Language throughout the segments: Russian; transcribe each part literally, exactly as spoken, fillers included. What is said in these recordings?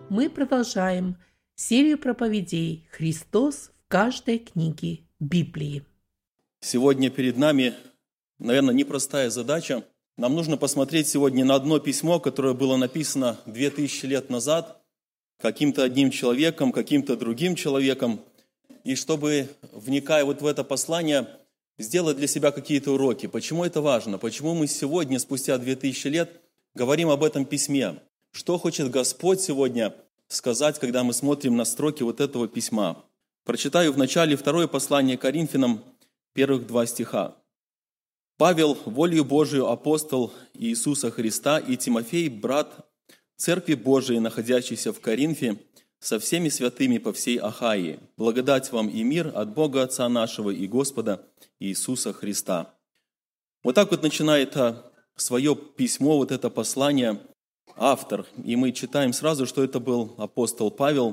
Мы продолжаем серию проповедей «Христос в каждой книге Библии». Сегодня перед нами, наверное, непростая задача. Нам нужно посмотреть сегодня на одно письмо, которое было написано две тысячи лет назад каким-то одним человеком, каким-то другим человеком. И чтобы, вникая вот в это послание, сделать для себя какие-то уроки. Почему это важно? Почему мы сегодня, спустя две тысячи лет, говорим об этом письме? Что хочет Господь сегодня сказать, когда мы смотрим на строки вот этого письма? Прочитаю в начале второе послание Коринфянам, первых два стиха. «Павел, волею Божию апостол Иисуса Христа, и Тимофей, брат Церкви Божией, находящейся в Коринфе, со всеми святыми по всей Ахаии. Благодать вам и мир от Бога Отца нашего и Господа Иисуса Христа». Вот так вот начинает свое письмо, вот это послание, автор. И мы читаем сразу, что это был апостол Павел.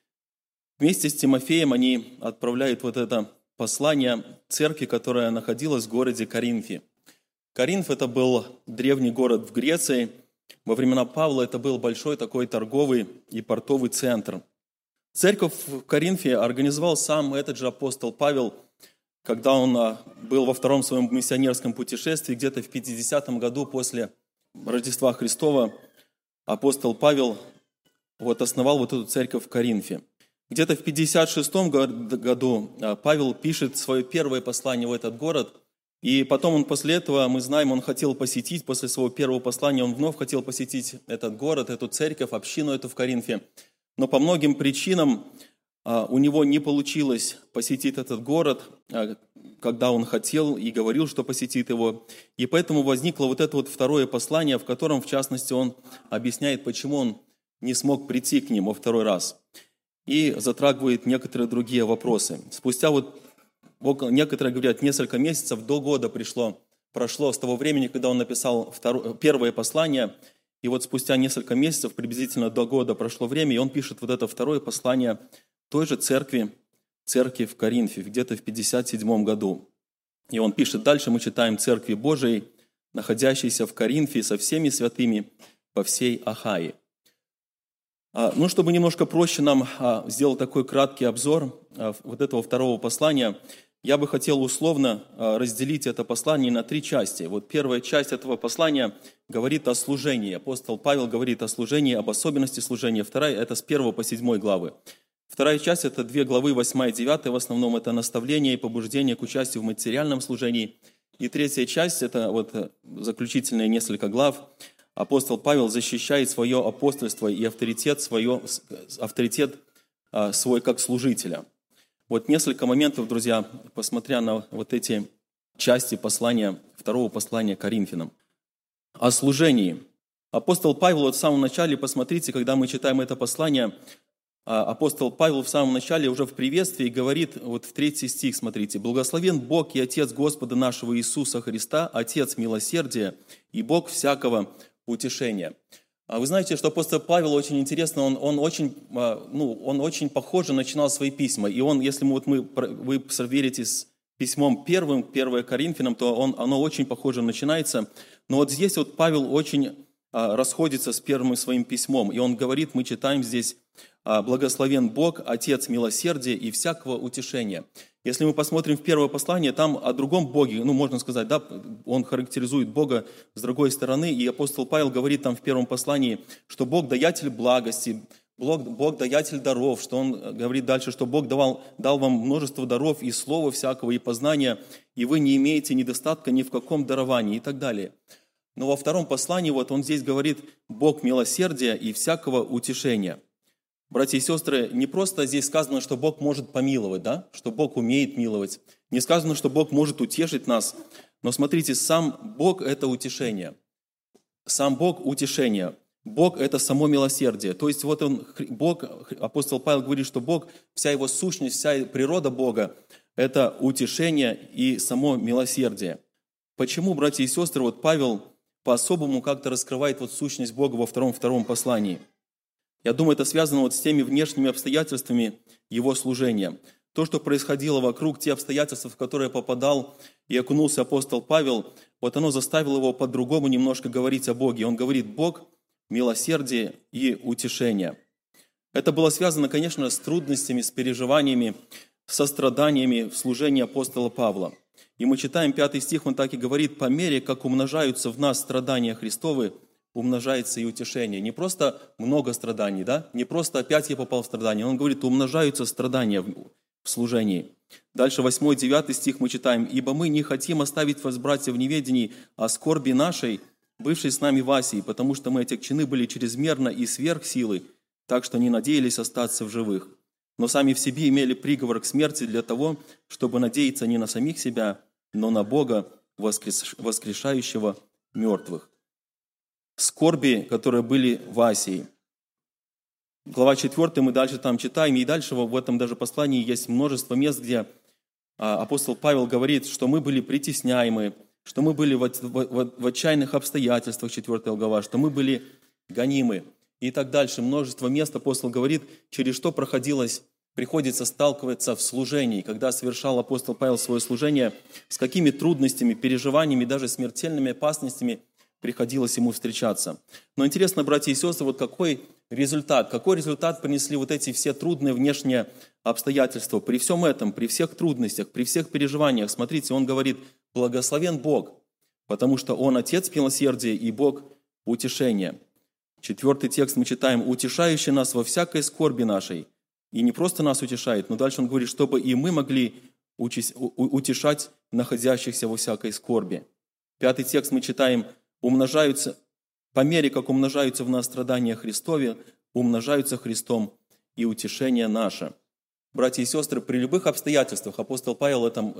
Вместе с Тимофеем они отправляют вот это послание церкви, которая находилась в городе Коринфе. Коринф – это был древний город в Греции. Во времена Павла это был большой такой торговый и портовый центр. Церковь в Коринфе организовал сам этот же апостол Павел, когда он был во втором своем миссионерском путешествии, где-то в пятидесятом году после Рождества Христова, апостол Павел вот основал вот эту церковь в Коринфе. Где-то в пятьдесят шестом году Павел пишет свое первое послание в этот город, и потом он после этого, мы знаем, он хотел посетить, после своего первого послания, он вновь хотел посетить этот город, эту церковь, общину эту в Коринфе. Но по многим причинам у него не получилось посетить этот город, когда он хотел и говорил, что посетит его. И поэтому возникло вот это вот второе послание, в котором, в частности, он объясняет, почему он не смог прийти к ним во второй раз. И затрагивает некоторые другие вопросы. Спустя вот, около, некоторые говорят, несколько месяцев до года пришло, прошло с того времени, когда он написал второе, первое послание, и вот спустя несколько месяцев, приблизительно до года прошло время, и он пишет вот это второе послание той же церкви, церкви в Коринфе, где-то в пятьдесят седьмом году. И он пишет дальше, мы читаем: «Церкви Божией, находящейся в Коринфе со всеми святыми по всей Ахаии». Ну, чтобы немножко проще нам сделать такой краткий обзор вот этого второго послания, я бы хотел условно разделить это послание на три части. Вот первая часть этого послания говорит о служении. Апостол Павел говорит о служении, об особенности служения. Вторая – это с первого по седьмой главы. Вторая часть – это две главы, восьмая и девятая. В основном это наставление и побуждение к участию в материальном служении. И третья часть – это вот заключительные несколько глав. Апостол Павел защищает свое апостольство и авторитет, свое, авторитет свой как служителя. Вот несколько моментов, друзья, посмотря на вот эти части послания, второго послания Коринфянам. О служении. Апостол Павел вот в самом начале, посмотрите, когда мы читаем это послание, апостол Павел в самом начале уже в приветствии говорит, вот в третий стих, смотрите: «Благословен Бог и Отец Господа нашего Иисуса Христа, Отец милосердия и Бог всякого утешения». Вы знаете, что апостол Павел очень интересно, он, он, очень, ну, он очень похоже начинал свои письма. И он, если мы, вот мы, вы сверите с письмом первым, первое Коринфянам, то он, оно очень похоже начинается. Но вот здесь вот Павел очень расходится с первым своим письмом. И он говорит, мы читаем здесь: «Благословен Бог, Отец милосердия и всякого утешения». Если мы посмотрим в первое послание, там о другом Боге, ну, можно сказать, да, он характеризует Бога с другой стороны, и апостол Павел говорит там в первом послании, что Бог даятель благости, Бог, Бог даятель даров, что он говорит дальше, что Бог давал, дал вам множество даров и слова всякого, и познания, и вы не имеете недостатка ни в каком даровании, и так далее. Но во втором послании вот он здесь говорит: «Бог милосердия и всякого утешения». Братья и сестры, не просто здесь сказано, что Бог может помиловать, да? Что Бог умеет миловать. Не сказано, что Бог может утешить нас. Но смотрите, сам Бог – это утешение. Сам Бог – утешение. Бог – это само милосердие. То есть вот он, Бог, апостол Павел говорит, что Бог, вся его сущность, вся природа Бога – это утешение и само милосердие. Почему, братья и сестры, вот Павел по-особому как-то раскрывает вот сущность Бога во втором, втором послании? Я думаю, это связано вот с теми внешними обстоятельствами его служения. То, что происходило вокруг, те обстоятельства, в которые попадал и окунулся апостол Павел, вот оно заставило его по-другому немножко говорить о Боге. Он говорит: Бог – милосердие и утешение. Это было связано, конечно, с трудностями, с переживаниями, со страданиями в служении апостола Павла. И мы читаем пятый стих, он так и говорит: «По мере, как умножаются в нас страдания Христовы, умножается и утешение». Не просто много страданий, да? Не просто опять я попал в страдания. Он говорит, умножаются страдания в служении. Дальше восьмой, девятый стих мы читаем: «Ибо мы не хотим оставить вас, братья, в неведении о скорби нашей, бывшей с нами в Асии, потому что мы отягчены были чрезмерно и сверх силы, так что не надеялись остаться в живых. Но сами в себе имели приговор к смерти для того, чтобы надеяться не на самих себя, но на Бога, воскрес... воскрешающего мертвых». Скорби, которые были в Асии. Глава четвёртая, мы дальше там читаем, и дальше в этом даже послании есть множество мест, где апостол Павел говорит, что мы были притесняемы, что мы были в, в, в отчаянных обстоятельствах, четвёртая глава, что мы были гонимы. И так дальше. Множество мест апостол говорит, через что проходилось, приходится сталкиваться в служении, когда совершал апостол Павел свое служение, с какими трудностями, переживаниями, даже смертельными опасностями приходилось ему встречаться. Но интересно, братья и сестры, вот какой результат, какой результат принесли вот эти все трудные внешние обстоятельства. При всем этом, при всех трудностях, при всех переживаниях, смотрите, он говорит, благословен Бог, потому что Он Отец милосердия и Бог утешения. Четвертый текст мы читаем, утешающий нас во всякой скорби нашей. И не просто нас утешает, но дальше он говорит, чтобы и мы могли утешать находящихся во всякой скорби. Пятый текст мы читаем, умножаются, по мере, как умножаются в нас страдания Христове, умножаются Христом и утешение наше. Братья и сестры, при любых обстоятельствах, апостол Павел этом